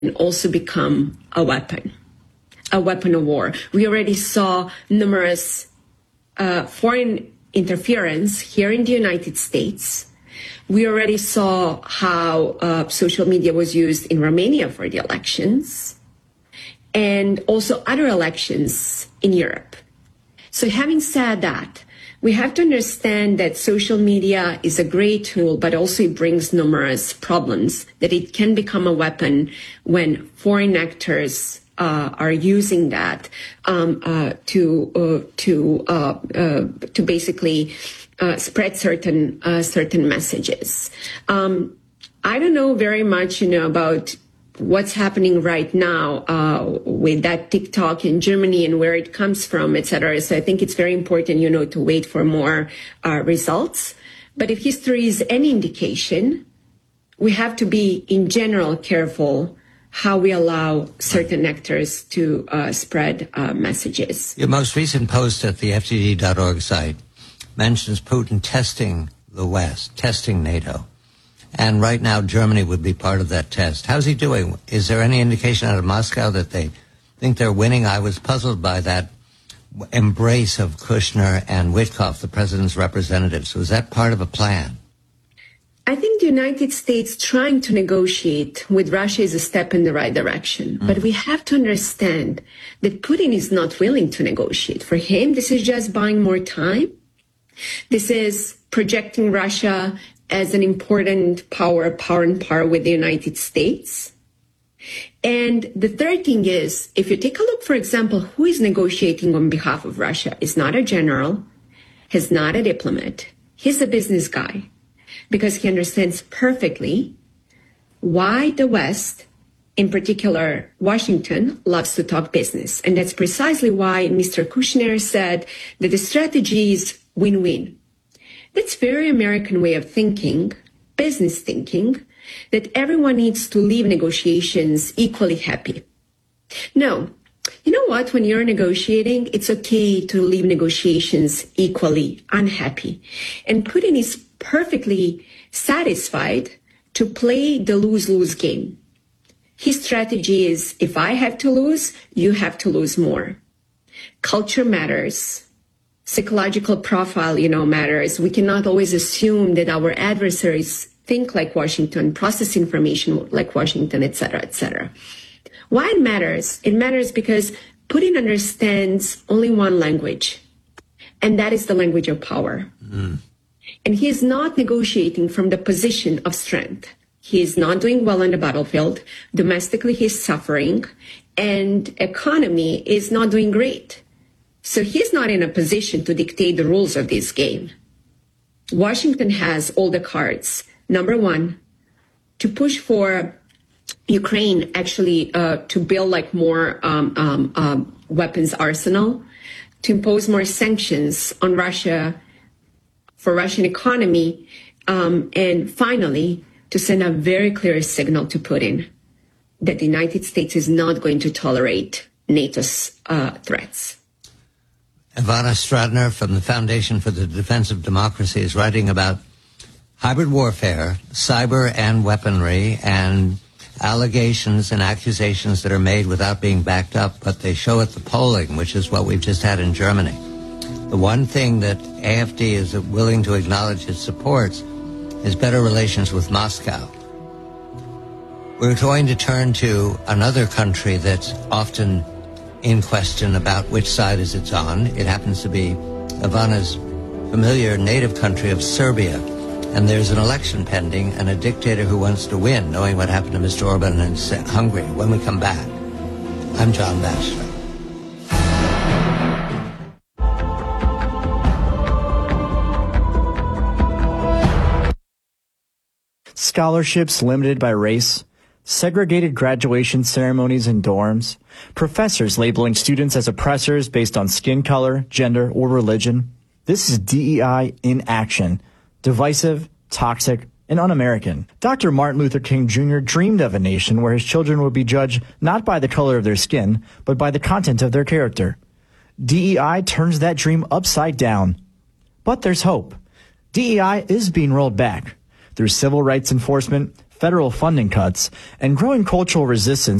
also become a weapon of war. We already saw numerous foreign interference here in the United States. We already saw how social media was used in Romania for the elections and also other elections in Europe. So having said that, we have to understand that social media is a great tool, but also it brings numerous problems, that it can become a weapon when foreign actors are using that to basically spread certain messages. I don't know very much, about what's happening right now with that TikTok in Germany and where it comes from, et cetera. So I think it's very important, to wait for more results. But if history is any indication, we have to be, in general, careful how we allow certain actors to spread messages. Your most recent post at the FDD.org site mentions Putin testing the West, testing NATO. And right now, Germany would be part of that test. How's he doing? Is there any indication out of Moscow that they think they're winning? I was puzzled by that embrace of Kushner and Witkoff, the president's representatives. Was that part of a plan? I think the United States trying to negotiate with Russia is a step in the right direction. But we have to understand that Putin is not willing to negotiate. For him, this is just buying more time. This is projecting Russia as an important power and par with the United States. And the third thing is, if you take a look, for example, who is negotiating on behalf of Russia is not a general, he's not a diplomat, he's a business guy, because he understands perfectly why the West, in particular Washington, loves to talk business. And that's precisely why Mr. Kushner said that the strategy is win-win. That's very American way of thinking, business thinking, that everyone needs to leave negotiations equally happy. No, you know what? When you're negotiating, it's okay to leave negotiations equally unhappy. And Putin is perfectly satisfied to play the lose-lose game. His strategy is, if I have to lose, you have to lose more. Culture matters. Psychological profile, matters. We cannot always assume that our adversaries think like Washington, process information like Washington, et cetera, et cetera. Why it matters? It matters because Putin understands only one language, and that is the language of power. And he is not negotiating from the position of strength. He is not doing well on the battlefield. Domestically, he's suffering, and economy is not doing great. So he's not in a position to dictate the rules of this game. Washington has all the cards. Number one, to push for Ukraine actually to build more weapons arsenal, to impose more sanctions on Russia for Russian economy, and finally, to send a very clear signal to Putin that the United States is not going to tolerate NATO's threats. Ivana Stratner from the Foundation for the Defense of Democracy is writing about hybrid warfare, cyber and weaponry, and allegations and accusations that are made without being backed up, but they show at the polling, which is what we've just had in Germany. The one thing that AfD is willing to acknowledge it supports is better relations with Moscow. We're going to turn to another country that's often in question about which side is it's on. It happens to be Ivana's familiar native country of Serbia. And there's an election pending and a dictator who wants to win, knowing what happened to Mr. Orban in Hungary. When we come back, I'm John Batchelor. Scholarships limited by race, segregated graduation ceremonies in dorms, professors labeling students as oppressors based on skin color, gender, or religion. This is DEI in action. Divisive, toxic, and un-American. Dr. Martin Luther King Jr. dreamed of a nation where his children would be judged not by the color of their skin, but by the content of their character. DEI turns that dream upside down. But there's hope. DEI is being rolled back. Through civil rights enforcement, federal funding cuts, and growing cultural resistance